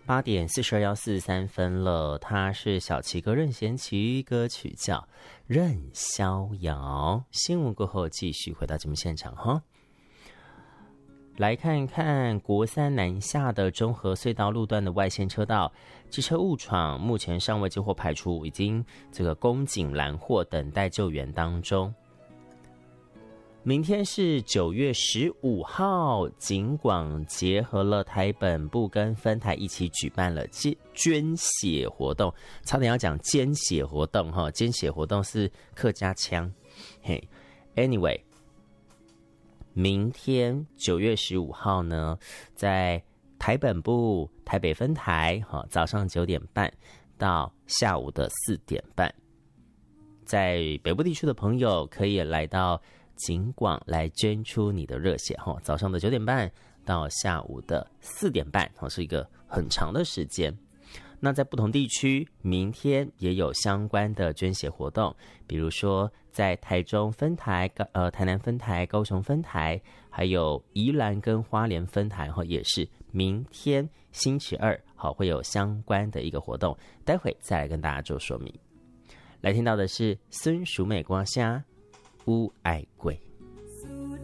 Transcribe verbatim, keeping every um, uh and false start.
八点四十二要四十三分了，他是小齐哥任贤齐，歌曲叫《任逍遥》。新闻过后继续回到节目现场哈。来看看国三南下的中和隧道路段的外线车道，机车误闯，目前尚未接获排除，已经这个公警拦获，等待救援当中。明天是九月十五号，警广结合了台本部跟分台一起举办了捐血活动，差点要讲捐血活动哈，捐血活动是客家腔。嘿 ，anyway。明天九月十五号呢，在台本部台北分台，早上九点半到下午的四点半，在北部地区的朋友可以来到警广来捐出你的热血，早上的九点半到下午的四点半，是一个很长的时间。那在不同地区，明天也有相关的捐血活动，比如说在台中分台、呃台南分台、高雄分台，还有宜兰跟花莲分台，也是明天星期二好会有相关的一个活动，待会再来跟大家做说明。来听到的是孙淑美光虾乌爱贵。